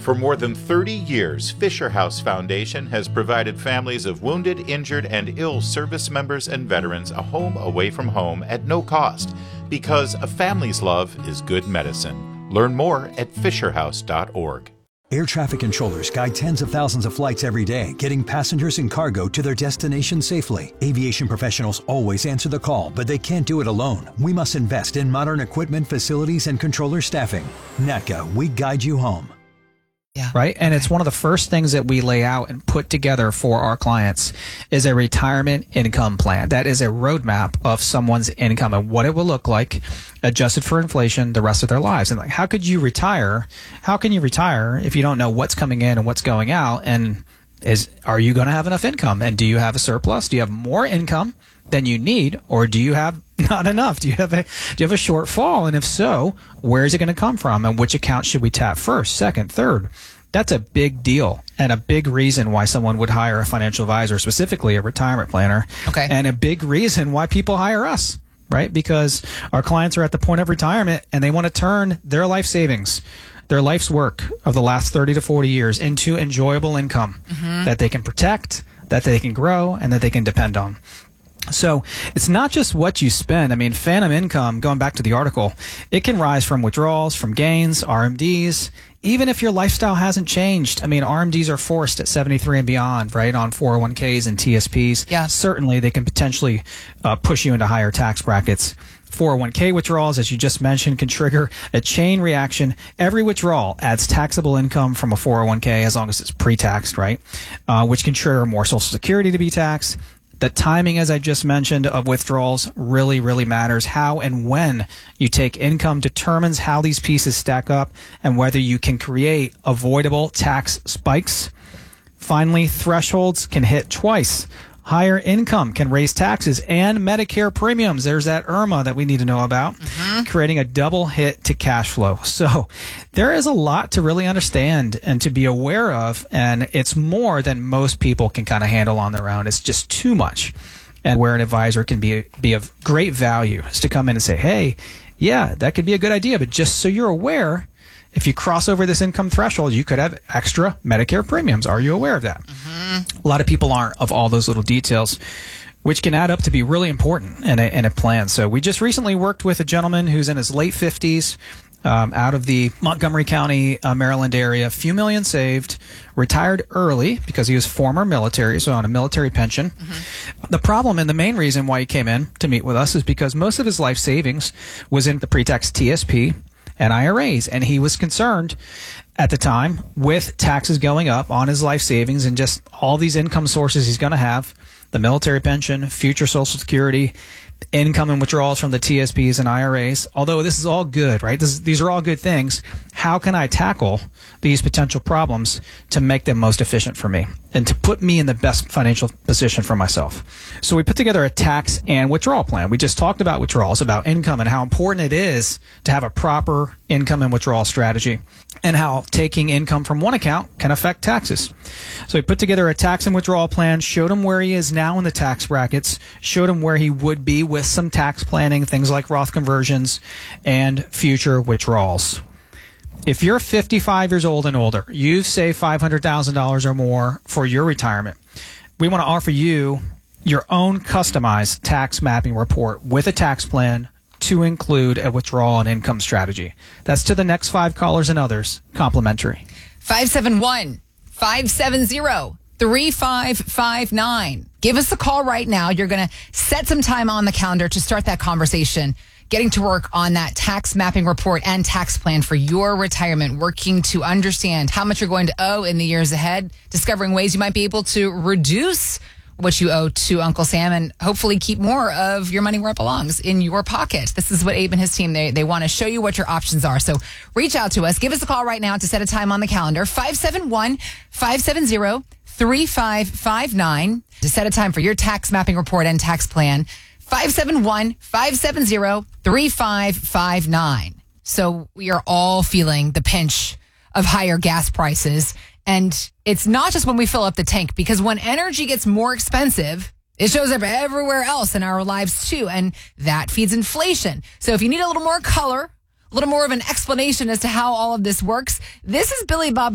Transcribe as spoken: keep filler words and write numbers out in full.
For more than thirty years, Fisher House Foundation has provided families of wounded, injured, and ill service members and veterans a home away from home at no cost, because a family's love is good medicine. Learn more at fisher house dot org. Air traffic controllers guide tens of thousands of flights every day, getting passengers and cargo to their destination safely. Aviation professionals always answer the call, but they can't do it alone. We must invest in modern equipment, facilities, and controller staffing. N A T C A, we guide you home. Yeah. Right. And it's one of the first things that we lay out and put together for our clients is a retirement income plan. That is a roadmap of someone's income and what it will look like adjusted for inflation the rest of their lives. And like, how could you retire? How can you retire if you don't know what's coming in and what's going out? And is, are you going to have enough income? And do you have a surplus? Do you have more income than you need, or do you have not enough? Do you have a do you have a shortfall? And if so, where is it going to come from? And which account should we tap first, second, third? That's a big deal and a big reason why someone would hire a financial advisor, specifically a retirement planner. Okay. And a big reason why people hire us, right? Because our clients are at the point of retirement and they want to turn their life savings, their life's work of the last thirty to forty years into enjoyable income mm-hmm. that they can protect, that they can grow, and that they can depend on. So it's not just what you spend. I mean, phantom income, going back to the article, it can rise from withdrawals, from gains, R M Ds, even if your lifestyle hasn't changed. I mean, R M Ds are forced at seventy-three and beyond, right, on four oh one k's and T S Ps. Yeah. Certainly, they can potentially uh, push you into higher tax brackets. four oh one k withdrawals, as you just mentioned, can trigger a chain reaction. Every withdrawal adds taxable income from a four oh one k as long as it's pre-taxed, right, uh, which can trigger more Social Security to be taxed. The timing, as I just mentioned, of withdrawals really, really matters. How and when you take income determines how these pieces stack up and whether you can create avoidable tax spikes. Finally, thresholds can hit twice. Higher income can raise taxes and Medicare premiums. There's that IRMA that we need to know about, mm-hmm. creating a double hit to cash flow. So there is a lot to really understand and to be aware of, and it's more than most people can kind of handle on their own. It's just too much. And where an advisor can be be of great value is to come in and say, hey, yeah, that could be a good idea, but just so you're aware, if you cross over this income threshold, you could have extra Medicare premiums. Are you aware of that? Mm-hmm. A lot of people aren't of all those little details, which can add up to be really important in a, in a plan. So we just recently worked with a gentleman who's in his late fifties, um, out of the Montgomery County, uh, Maryland area, a few million saved, retired early because he was former military, so on a military pension. Mm-hmm. The problem and the main reason why he came in to meet with us is because most of his life savings was in the pre-tax T S P and I R As, and he was concerned at the time with taxes going up on his life savings and just all these income sources he's going to have, the military pension, future Social Security, income and withdrawals from the T S Ps and I R As. Although this is all good, right? This, these are all good things. How can I tackle these potential problems to make them most efficient for me and to put me in the best financial position for myself? So we put together a tax and withdrawal plan. We just talked about withdrawals, about income and how important it is to have a proper income and withdrawal strategy and how taking income from one account can affect taxes. So we put together a tax and withdrawal plan, showed him where he is now in the tax brackets, showed him where he would be with some tax planning, things like Roth conversions and future withdrawals. If you're fifty-five years old and older, you've saved five hundred thousand dollars or more for your retirement, we want to offer you your own customized tax mapping report with a tax plan to include a withdrawal and income strategy. That's to the next five callers and others, complimentary. five seven one, five seven zero, three five five nine. Give us a call right now. You're going to set some time on the calendar to start that conversation, getting to work on that tax mapping report and tax plan for your retirement, working to understand how much you're going to owe in the years ahead, discovering ways you might be able to reduce what you owe to Uncle Sam and hopefully keep more of your money where it belongs, in your pocket. This is what Abe and his team, they, they want to show you what your options are. So reach out to us. Give us a call right now to set a time on the calendar. five seven one, five seven zero, three five five nine to set a time for your tax mapping report and tax plan. five seven one, five seven zero, three five five nine. So we are all feeling the pinch of higher gas prices. And it's not just when we fill up the tank, because when energy gets more expensive, it shows up everywhere else in our lives too. And that feeds inflation. So if you need a little more color, a little more of an explanation as to how all of this works, this is Billy Bob